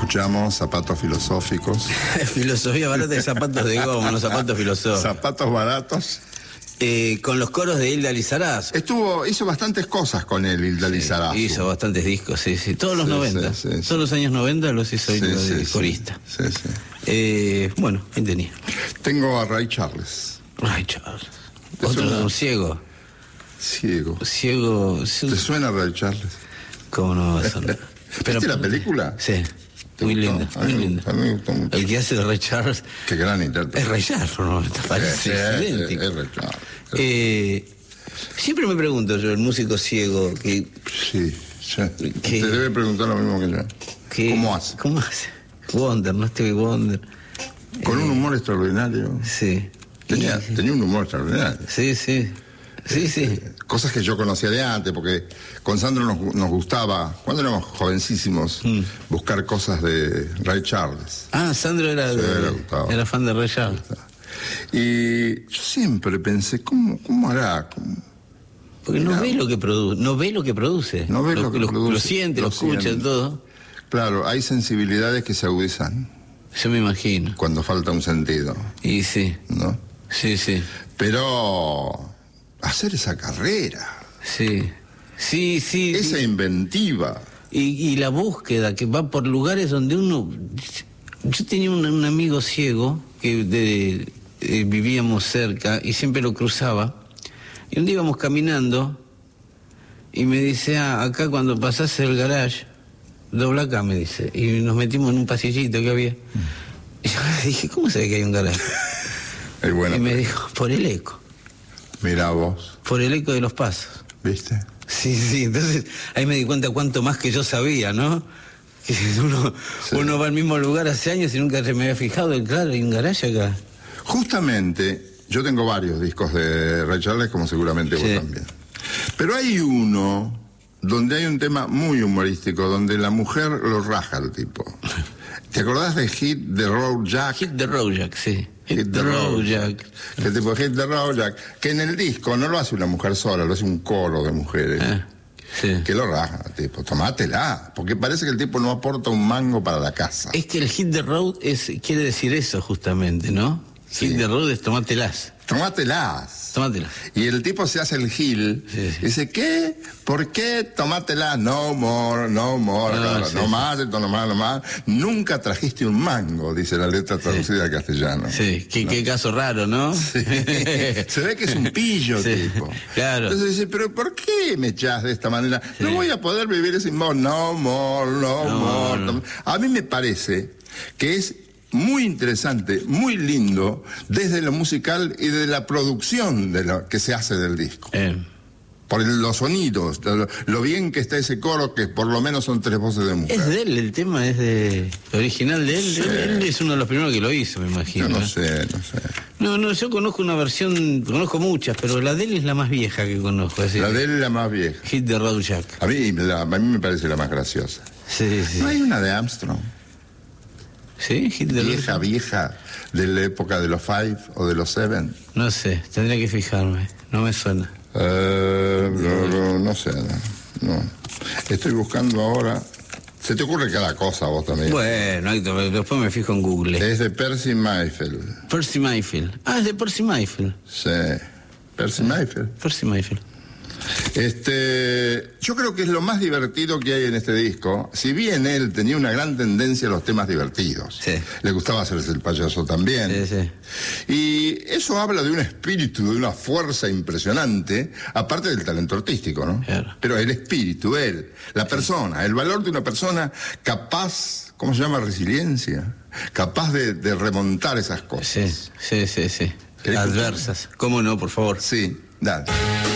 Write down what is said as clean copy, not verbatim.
Escuchamos Zapatos Filosóficos. Filosofía barata de zapatos de goma, no zapatos filosóficos. Zapatos baratos. Con los coros de Hilda Lizarazo. Hizo bastantes cosas con él, Hilda Lizarazo. Hizo bastantes discos, sí. Todos los 90. Todos los años 90 los hizo de corista. Bueno, ¿quién tenía? Tengo a Ray Charles. Ray Charles. Otro ciego. Ciego. ¿Te suena Ray Charles? ¿Cómo no va a sonar? ¿Viste la película? Sí. Muy linda, muy linda. A mí me gustó mucho. El que hace de Ray Charles. Qué gran intérprete. Es Ray Charles, ¿no? Parece idéntico. Es Ray Charles. Siempre me pregunto yo, el músico ciego, que... Sí. Te debe preguntar lo mismo que yo. ¿Cómo hace? Wonder, ¿no? Stevie Wonder. Con un humor extraordinario. Sí. Tenía un humor extraordinario. Sí. Cosas que yo conocía de antes, porque con Sandro nos gustaba, cuando éramos jovencísimos, buscar cosas de Ray Charles. Sandro era fan de Ray Charles. Y yo siempre pensé, ¿cómo hará? Porque no ve lo que produce. Lo siente, lo escucha, todo. Claro, hay sensibilidades que se agudizan. Yo me imagino. Cuando falta un sentido. Y sí. ¿No? Sí. Pero hacer esa carrera. Sí. Esa inventiva. Y la búsqueda que va por lugares donde uno... Yo tenía un amigo ciego que vivíamos cerca y siempre lo cruzaba. Y un día íbamos caminando y me dice, acá cuando pasás el garage, dobla acá, me dice. Y nos metimos en un pasillito que había. Y yo le dije, ¿cómo sabe que hay un garage? Y me dijo, por el eco. Mirá vos. Por el eco de los pasos. ¿Viste? Sí, entonces ahí me di cuenta cuánto más que yo sabía, ¿no? Que uno va al mismo lugar hace años y nunca se me había fijado, claro, hay un garage acá. Justamente, yo tengo varios discos de Ray Charles, como seguramente vos también. Pero hay uno donde hay un tema muy humorístico, donde la mujer lo raja al tipo. ¿Te acordás de Hit the Road Jack? Hit the Road Jack, sí. Hit the Road Jack. El tipo Hit the Road Jack, que en el disco no lo hace una mujer sola, lo hace un coro de mujeres. Que lo raja, tipo, tomátela, porque parece que el tipo no aporta un mango para la casa. Es que el Hit the Road quiere decir eso justamente, ¿no? Hit the Road es tomátelas. Y el tipo se hace el gil. Dice, ¿qué? ¿Por qué? Tomátelas. No more. No más. Nunca trajiste un mango, dice la letra traducida al castellano. Sí, qué caso raro, ¿no? Sí. Se ve que es un pillo, tipo. Claro. Entonces dice, ¿pero por qué me echás de esta manera? No voy a poder vivir sin vos. No more. A mí me parece que es muy interesante, muy lindo, desde lo musical y de la producción de lo que se hace del disco. Por los sonidos, lo bien que está ese coro, que por lo menos son 3 voces de mujer. Es de él, el tema es original de él. Sí. Él es uno de los primeros que lo hizo, me imagino. Yo no sé. No, yo conozco una versión, conozco muchas, pero la de él es la más vieja que conozco. Así la de él es la más vieja. Hit the Road Jack. A mí me parece la más graciosa. Sí. ¿No hay una de Armstrong? Sí, Hit the Road Jack. Vieja, de la época de los Five o de los Seven. No sé, tendría que fijarme, no me suena. No sé, no. Estoy buscando ahora. Se te ocurre cada cosa a vos también. Bueno, después me fijo en Google. Es de Percy Mayfield. Percy Mayfield. Es de Percy Mayfield. Sí. Percy Mayfield. Yo creo que es lo más divertido que hay en este disco. Si bien él tenía una gran tendencia a los temas divertidos, le gustaba hacerse el payaso también. Sí. Y eso habla de un espíritu, de una fuerza impresionante, aparte del talento artístico, ¿no? Claro. Pero el espíritu, la persona, el valor de una persona capaz, ¿cómo se llama? Resiliencia, capaz de remontar esas cosas. Sí. Adversas. ¿Cómo no, por favor? Sí, dale.